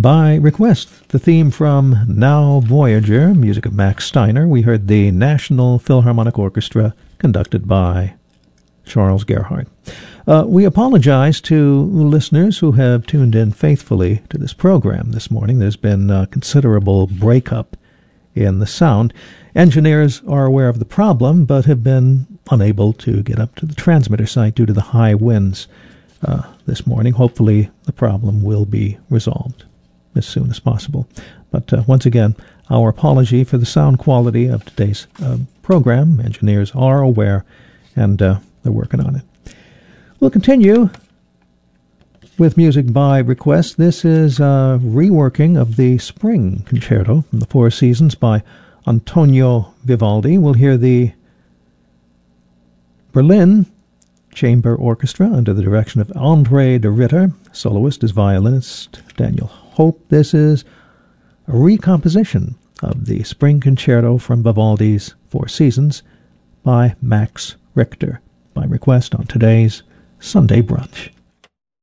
By request, the theme from Now Voyager, music of Max Steiner. We heard the National Philharmonic Orchestra, conducted by Charles Gerhardt. We apologize to listeners who have tuned in faithfully to this program this morning. There's been considerable breakup in the sound. Engineers are aware of the problem, but have been unable to get up to the transmitter site due to the high winds this morning. Hopefully the problem will be resolved as soon as possible. But once again, our apology for the sound quality of today's program. Engineers are aware, and they're working on it. We'll continue with music by request. This is a reworking of the Spring Concerto from the Four Seasons by Antonio Vivaldi. We'll hear the Berlin Chamber Orchestra under the direction of André de Ritter. Soloist is violinist Daniel Hope. This is a recomposition of the Spring Concerto from Vivaldi's Four Seasons by Max Richter, by request on today's Sunday Brunch.